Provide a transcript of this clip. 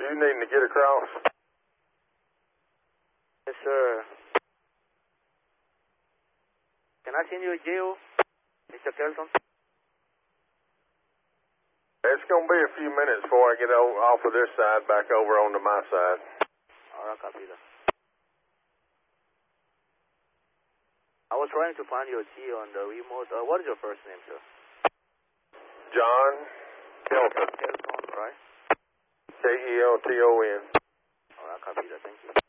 You needing to get across? Yes, sir. Can I send you a jail, Mr. Kelton? It's going to be a few minutes before I get off of this side back over onto my side. All right, copy that. I was trying to find your G on the remote. What is your first name, sir? John Kelton. Kelton, right? Kelton. All right, copy that. Thank you.